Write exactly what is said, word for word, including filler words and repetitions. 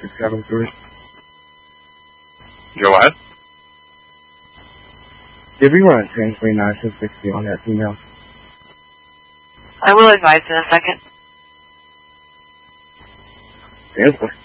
six seven three. Go ahead. Did we run ten twenty-nine six sixty on that female? I will advise in a second. Yes,